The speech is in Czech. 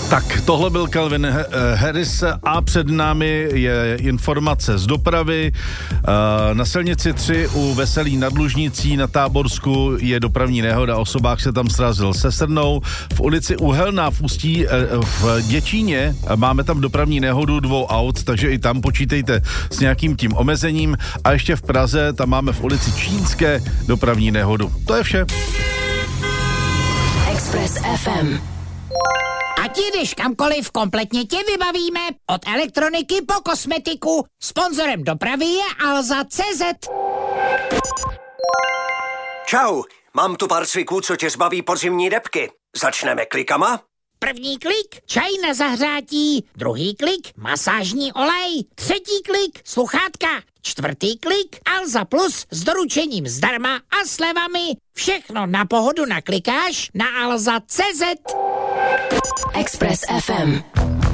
Tak, tohle byl Calvin Harris a před námi je informace z dopravy. Na silnici 3 u Veselí nad Lužnicí na Táborsku je dopravní nehoda, osobák se tam srazil se srnou. V ulici Uhelná v Ústí v Děčíně máme tam dopravní nehodu 2 aut, takže i tam počítejte s nějakým tím omezením. A ještě v Praze, tam máme v ulici Čínské dopravní nehodu. To je vše. Express FM. Ať jdeš kamkoliv, kompletně tě vybavíme. Od elektroniky po kosmetiku. Sponzorem dopravy je Alza.cz. Čau, mám tu pár cviků, co tě zbaví podzimní debky. Začneme klikama? První klik, čaj na zahřátí. Druhý klik, masážní olej. Třetí klik, sluchátka. Čtvrtý klik, Alza Plus s doručením zdarma a slevami. Všechno na pohodu naklikáš na Alza.cz. Express FM.